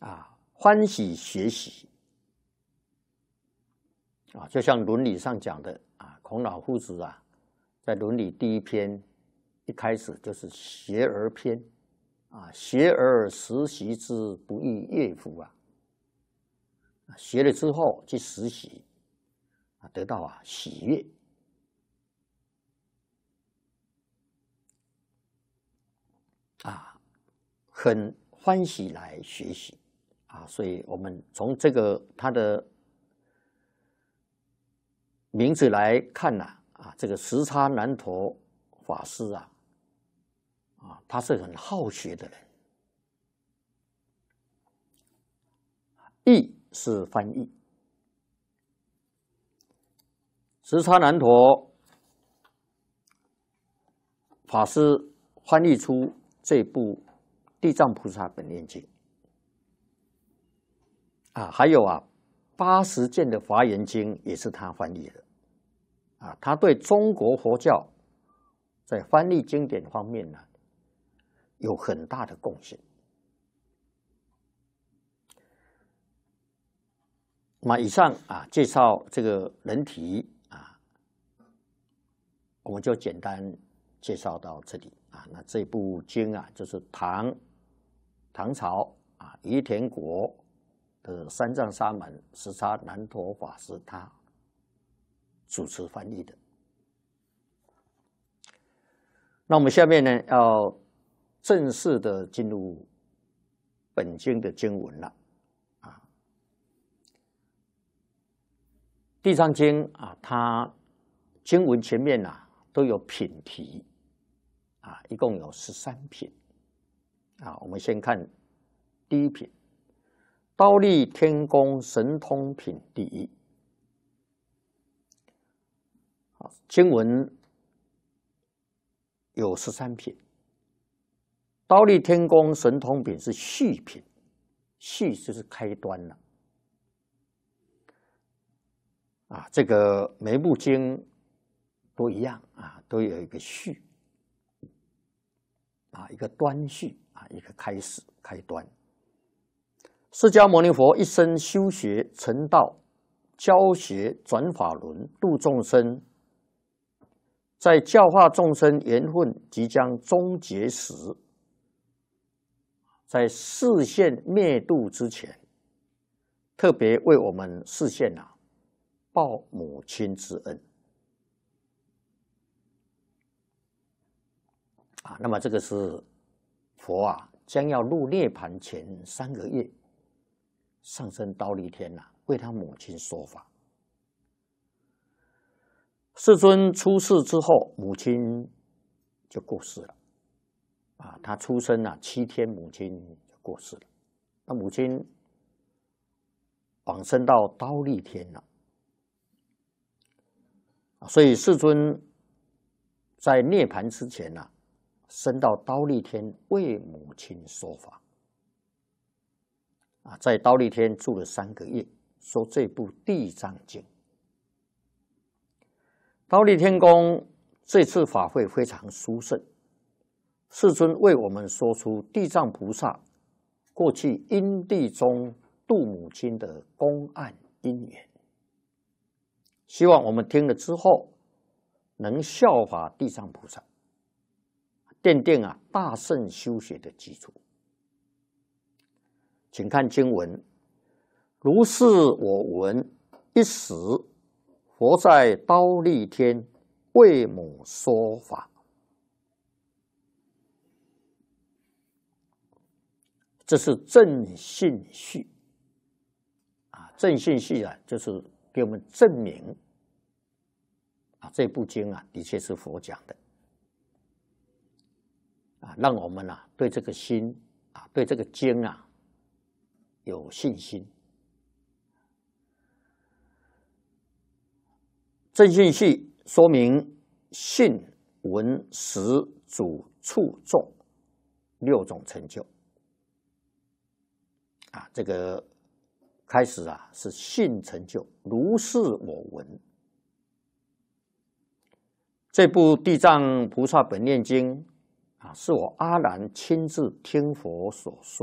欢喜学习就像伦理上讲的孔老夫子在伦理第一篇一开始就是学而篇学而时习之，不亦乐乎学了之后去实习得到喜悦很欢喜来学习所以我们从他的名字来看这个时差南陀法师他是很好学的人。译是翻译，时差南陀法师翻译出这部《地藏菩萨本愿经》还有80件的华严经也是他翻译的他对中国佛教在翻译经典方面有很大的贡献。那以上介绍这个人体我们就简单介绍到这里那这部经就是唐朝于田国的三藏沙门时差南陀法师他主持翻译的。那我们下面呢要正式的进入本经的经文了地藏经它经文前面都有品题一共有13品我们先看第一品，忉利天宫神通品第一。经文有13品，忉利天宫神通品是序品，序就是开端了这个每部经都一样都有一个序一个端序一个开始开端。释迦牟尼佛一生修学成道，教学转法轮，度众生。在教化众生缘分即将终结时，在示现灭度之前，特别为我们示现报母亲之恩那么这个是佛将要入涅盘前3个月上升忉利天为他母亲说法。世尊出世之后，母亲就过世了他出生7天，母亲就过世了。那母亲往生到忉利天了所以世尊在涅盘之前升到忉利天为母亲说法在忉利天住了3个月，说这部《地藏经》。忉利天宫这次法会非常殊胜，世尊为我们说出地藏菩萨过去因地中度母亲的公案因缘，希望我们听了之后能效法地藏菩萨，奠定大乘修学的基础。请看经文：如是我闻，一时佛在忉利天为母说法。这是正信序正信序就是给我们证明这部经的确是佛讲的让我们对这个心对这个经有信心。正信序说明信、闻、识、主、处、众6种成就这个开始是信成就，如是我闻。这部《地藏菩萨本愿经》是我阿难亲自听佛所说。